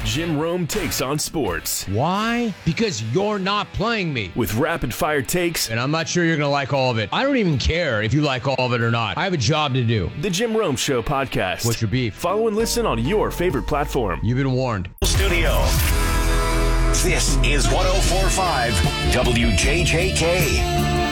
Jim Rome Takes on Sports. Why? Because you're not playing me. With rapid-fire takes. And I'm not sure you're going to like all of it. I don't even care if you like all of it or not. I have a job to do. The Jim Rome Show podcast. What's your beef? Follow and listen on your favorite platform. You've been warned. Studio. This is 104.5 WJJK.